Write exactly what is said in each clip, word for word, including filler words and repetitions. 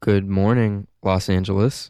Good morning, Los Angeles.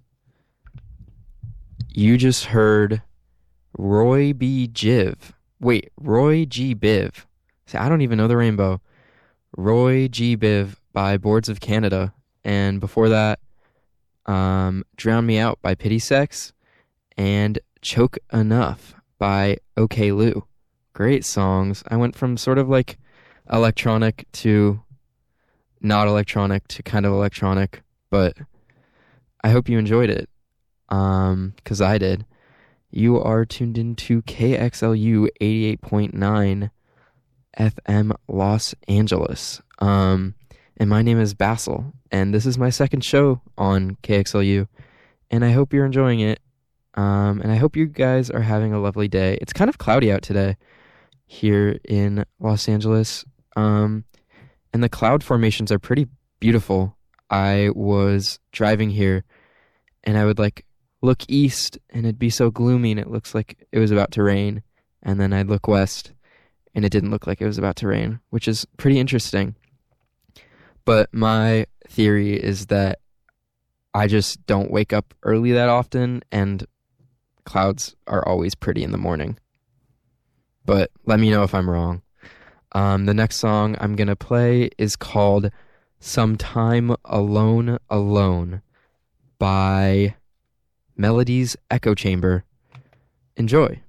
You just heard Roy B. Jiv. Wait, Roy G. Biv. See, I don't even know the rainbow. Roy G. Biv by Boards of Canada. And before that, um, Drown Me Out by Pity Sex. And Choke Enough by OK Lou. Great songs. I went from sort of like electronic to not electronic to kind of electronic, but I hope you enjoyed it, um, because I did. You are tuned into K X L U eighty-eight point nine F M Los Angeles, um, and my name is Basil, and this is my second show on K X L U, and I hope you're enjoying it, um, and I hope you guys are having a lovely day. It's kind of cloudy out today here in Los Angeles, um, and the cloud formations are pretty beautiful. I was driving here, and I would, like, look east, and it'd be so gloomy, and it looks like it was about to rain, and then I'd look west, and it didn't look like it was about to rain, which is pretty interesting. But my theory is that I just don't wake up early that often, and clouds are always pretty in the morning. But let me know if I'm wrong. Um, the next song I'm going to play is called Sometime Alone Alone by Melody's Echo Chamber. Enjoy.